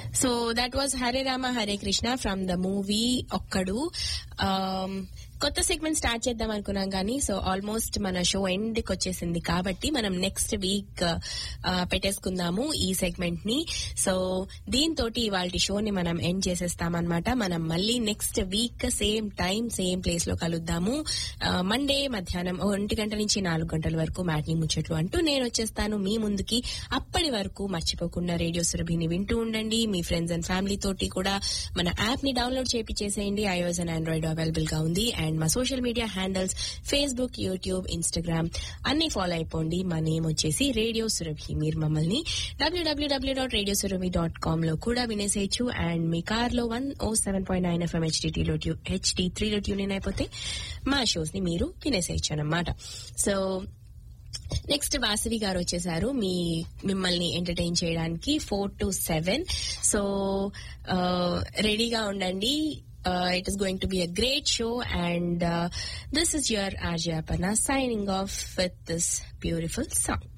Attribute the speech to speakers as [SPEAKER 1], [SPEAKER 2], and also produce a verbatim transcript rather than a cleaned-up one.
[SPEAKER 1] So that was Hare Rama Hare Krishna from the movie ఒక్కడు. కొత్త segment start చేద్దాం అనుకున్నాం కానీ సో ఆల్మోస్ట్ మన షో ఎండ్ కి వచ్చేసింది కాబట్టి మనం నెక్స్ట్ వీక్ పెట్టేసుకుందాము ఈ సెగ్మెంట్ ని. సో దీంతో ఇవాళ షోని మనం ఎండ్ చేసేస్తామన్నమాట. మనం మళ్ళీ next week same time same place లో కలుద్దాము. మండే మధ్యాహ్నం ఒంటి గంట నుంచి నాలుగు గంటల వరకు మ్యాట్ని ముచ్చట్లు అంటూ నేను వచ్చేస్తాను మీ ముందుకి. అప్పటి వరకు మర్చిపోకుండా రేడియో సురభిని వింటూ ఉండండి. మీ ఫ్రెండ్స్ అండ్ ఫ్యామిలీ తోటి కూడా మన యాప్ ని download చేయించేసేయండి. IOS and Android available గా ఉంది. అండ్ మా social media handles Facebook, YouTube, Instagram అన్ని ఫాలో అయిపోండి. మా నేమ్ వచ్చేసి రేడియో సురభి. మీరు మమ్మల్ని డబ్ల్యూడబ్ల్యూడబ్ల్యూ dot radio Surabhi dot com లో కూడా వినేసేయచ్చు. అండ్ మీ కార్ లో వన్ ఓ seven point nine FM హెచ్డిటీలో HD త్రీలో ట్యూన్ ఇన్ అయిపోతే మా షోస్ ని మీరు వినేసేయచ్చు అన్నమాట. సో నెక్స్ట్ వాసవి గారు వచ్చేసారు మీ మిమ్మల్ని ఎంటర్టైన్ చేయడానికి ఫోర్ టు సెవెన్. సో రెడీగా ఉండండి. Uh, it is going to be a great show, and uh, this is your R J Aparna signing off with this beautiful song.